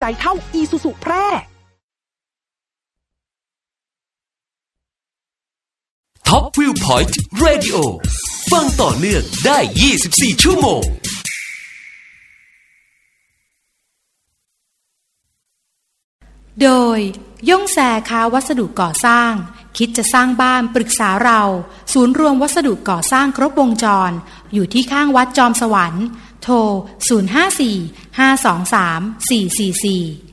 เท่า Isuzu แพร่ท็อปวิวพอยต์เรดิโอฟังต่อเนื่องได้24ชั่วโมงโดยย่งแซค้าวัสดุก่อสร้างคิดจะสร้างบ้านปรึกษาเราศูนย์รวมวัสดุก่อสร้างครบวงจรอยู่ที่ข้างวัดจอมสวรรค์โทร 054 523 444